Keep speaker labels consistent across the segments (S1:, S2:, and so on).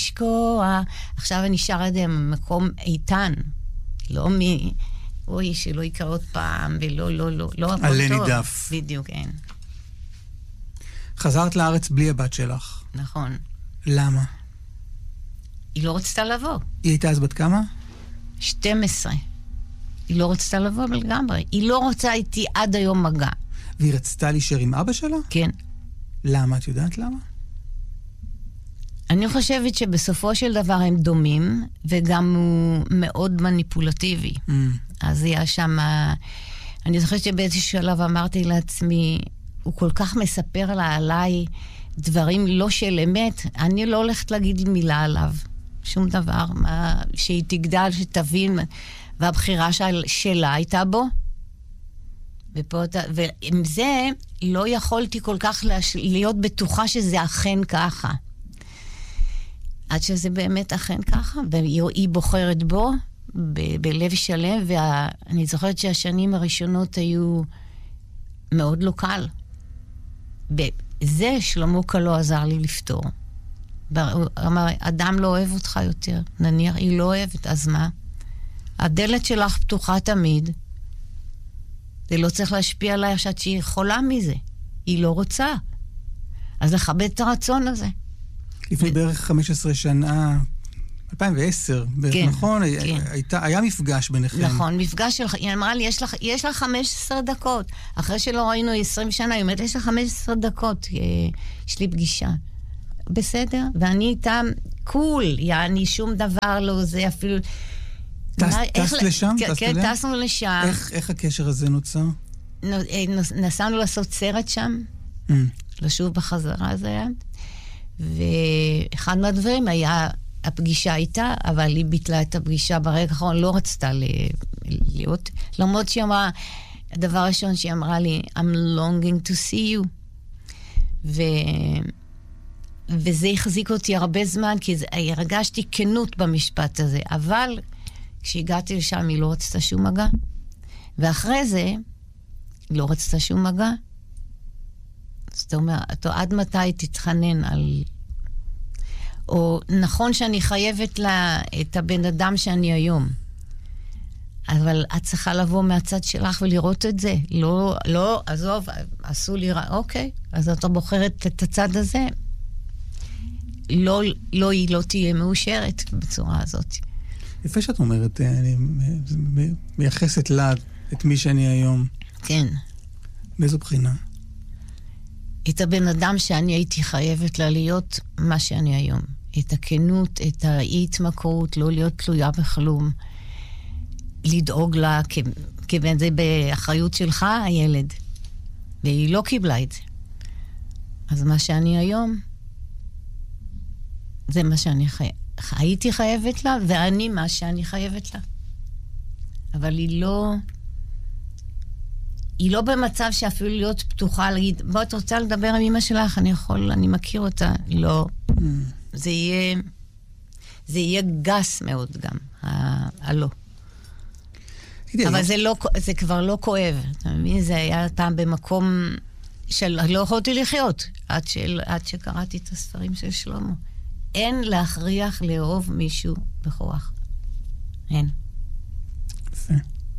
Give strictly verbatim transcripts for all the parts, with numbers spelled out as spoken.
S1: לשקוע. עכשיו אני שרה את זה במקום איתן. לא מ... אוי, שלא יקרה עוד פעם, ולא, לא, לא, לא, הכל
S2: עלה
S1: טוב.
S2: נידף.
S1: בדיוק, אין.
S2: חזרת לארץ בלי הבת שלך.
S1: נכון.
S2: למה?
S1: היא לא רצתה לבוא.
S2: היא הייתה אז בת כמה?
S1: שתים עשרה. היא לא רצתה לבוא לגמרי. היא לא רוצה איתי עד היום מגע.
S2: והיא רצתה להישאר עם אבא שלה?
S1: כן.
S2: למה? את יודעת למה?
S1: אני חושבת שבסופו של דבר הם דומים, וגם הוא מאוד מניפולטיבי. Mm. אז היה שם... אני זוכרת שבאיזשהו שלב אמרתי לעצמי, הוא כל כך מספר לה עליי דברים לא של אמת, אני לא הולכת להגיד מילה עליו. שום דבר. מה, שהיא תגדל, שתבין, והבחירה של, שלה הייתה בו. ופה, ועם זה לא יכולתי כל כך להש... להיות בטוחה שזה אכן ככה. עד שזה באמת אכן ככה, והיא בוחרת בו ב- בלב שלם, ואני זוכרת שהשנים הראשונות היו מאוד לא קל. וזה שלמה לא עזר לי לפתור. הוא אמר, אדם לא אוהב אותך יותר, נניח, היא לא אוהבת, אז מה? הדלת שלך פתוחה תמיד, זה לא צריך להשפיע עליי עכשיו שהיא יכולה מזה. היא לא רוצה. אז לכבד את הרצון הזה.
S2: לפני בערך חמש עשרה שנה, אלפיים ועשר, בערך,
S1: כן,
S2: נכון?
S1: כן.
S2: הייתה, היה מפגש ביניכם.
S1: נכון, מפגש שלך, היא אמרה לי, יש לך, יש לך חמש עשרה דקות. אחרי שלא ראינו עשרים שנה, היא אומרת, יש לך חמש עשרה דקות, יש לי פגישה. בסדר? ואני איתם קול, יעני שום דבר לא, זה אפילו...
S2: טסת לשם?
S1: כן, טסנו לשם.
S2: איך הקשר הזה נוצר?
S1: נסענו לעשות סרט שם, לשוב בחזרה זה היה. ואחד מהדברים היה הפגישה איתה, אבל היא ביטלה את הפגישה ברגע האחרון, לא רצתה להיות. למרות שהיא אמרה, הדבר הראשון שהיא אמרה לי, I'm longing to see you. ו... וזה החזיק אותי הרבה זמן, כי זה... הרגשתי כנות במשפט הזה. אבל כשהגעתי לשם היא לא רצתה שום מגע. ואחרי זה, היא לא רצתה שום מגע. זאת אומרת, עד מתי תתחנן על... או נכון שאני חייבת לה את הבן אדם שאני היום. אבל את צריכה לבוא מהצד שלך ולראות את זה. לא, לא, עזוב, עשו לי רע. אוקיי, אז אתה בוחרת את הצד הזה. לא, לא, היא לא תהיה מאושרת בצורה הזאת.
S2: יפה שאת אומרת, אני מייחסת לה את מי שאני היום.
S1: כן.
S2: באיזו בחינה?
S1: את הבן אדם שאני הייתי חייבת לה להיות מה שאני היום. את הכנות, את האי-התמכרות, לא להיות תלויה בכלום. לדאוג לה, כיוון זה באחריות שלך, הילד. והיא לא קיבלה את זה. אז מה שאני היום, זה מה שאני חי... הייתי חייבת לה, ואני מה שאני חייבת לה. אבל היא לא... היא לא במצב שאפילו להיות פתוחה, להגיד, בוא, את רוצה לדבר עם אמא שלך, אני יכול, אני מכיר אותה. לא. Mm. זה יהיה... זה יהיה גס מאוד גם, ה... הלא. אבל לא... זה, לא, זה כבר לא כואב. אתה מבין? זה היה פעם במקום של... לא יכולתי לחיות, עד, של... עד שקראתי את הספרים של שלמה. אין להכריח לאהוב מישהו בכוח. אין.
S2: יפה.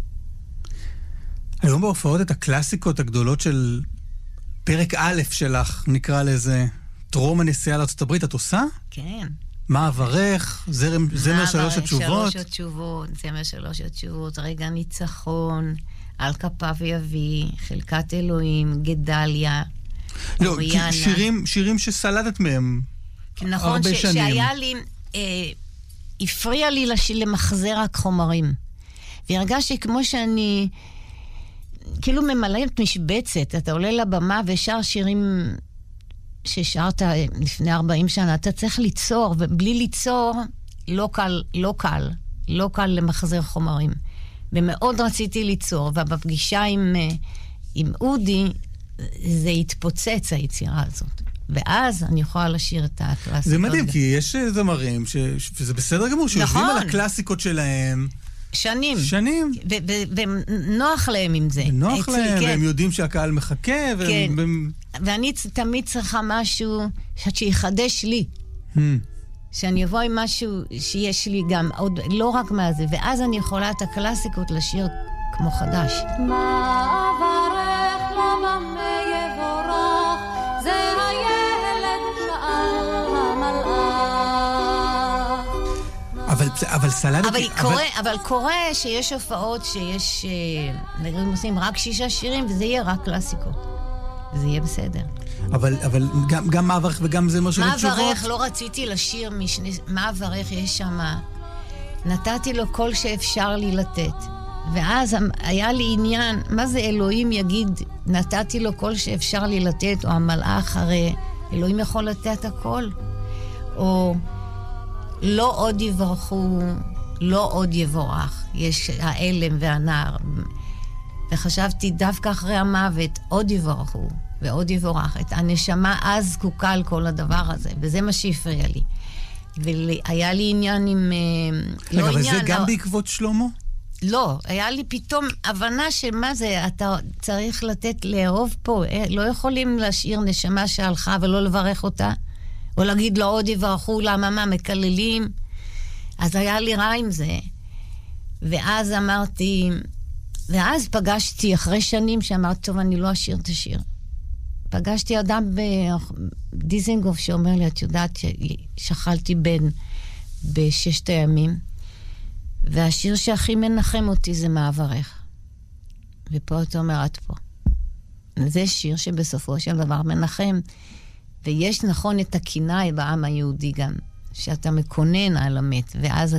S2: היום בהופעות את הקלאסיקות הגדולות של פרק א' שלך, נקרא לזה, טרום הנסיעה לארצות הברית, את עושה?
S1: כן.
S2: מה עברך? זרם, זמר שלוש התשובות?
S1: שלוש התשובות, זמר שלוש התשובות, רגע ניצחון, על כפיו יביא, חלקת אלוהים, גדליה,
S2: לא,
S1: אוריאנה.
S2: שירים, שירים שסלדת מהם
S1: נכון,
S2: הרבה
S1: ש-
S2: שנים.
S1: שהיה לי, אה, הפריע לי לש- למחזר רק חומרים. והרגשתי כמו שאני... כאילו ממלאת משבצת, אתה עולה לבמה ושר שירים ששרת לפני ארבעים שנה, אתה צריך ליצור, ובלי ליצור לא קל, לא קל, לא קל למחזר חומרים. ומאוד רציתי ליצור, ובפגישה עם, עם אודי, זה התפוצץ היצירה הזאת. ואז אני יכולה לשיר את הקלאסיקות.
S2: זה מדהים, כי יש זמרים, ש... וזה בסדר גמור, שיושבים על הקלאסיקות שלהם,
S1: שנים.
S2: שנים.
S1: ונוח להם עם זה.
S2: נוח להם, והם יודעים שהקהל מחכה.
S1: כן. ואני תמיד צריכה משהו שיחדש לי. שאני אבוא עם משהו שיש לי גם עוד, לא רק מה זה, ואז אני יכולה את הקלאסיקות לשיר כמו חדש.
S3: מה עברך למה יבורך, זה הילד שאל המלאך.
S2: אבל, אבל סלדת...
S1: אבל, אבל... קורה, אבל קורה שיש הופעות שיש, נגיד עושים רק שישה שירים, וזה יהיה רק קלאסיקות. זה יהיה בסדר.
S2: אבל, אבל גם, גם מה עברך וגם זה מה שאני תשובות?
S1: מה עברך, לא רציתי לשיר משני... מה עברך יש שם... נתתי לו כל שאפשר לי לתת. ואז היה לי עניין, מה זה אלוהים יגיד, נתתי לו כל שאפשר לי לתת, או המלאך, הרי אלוהים יכול לתת הכל. או לא עוד יברכו, לא עוד יבורך. יש האלם והנער. וחשבתי דווקא אחרי המוות, עוד יברכו. ועוד יבורך. את הנשמה אז זקוקה על כל הדבר הזה, וזה מה שהפריע לי. והיה לי עניין עם...
S2: רגע, אבל זה גם בעקבות שלמה?
S1: לא, היה לי פתאום הבנה שמה זה, אתה צריך לתת לאהוב פה, לא יכולים להשאיר נשמה שהלכה ולא לברך אותה, או להגיד לו עוד יברכו, למה מה, מקללים. אז היה לי רע עם זה. ואז אמרתי, ואז פגשתי, אחרי שנים שאמרתי, טוב, אני לא אשאיר את השיר. פגשתי אדם בדיזנגוף שאומר לי, את יודעת ששכלתי בן בששת הימים, והשיר שהכי מנחם אותי זה מעברך. ופה אתה אומר, את פה. זה שיר שבסופו של דבר מנחם. ויש נכון את הכינאי בעם היהודי גם, שאתה מקונן על המת, ואז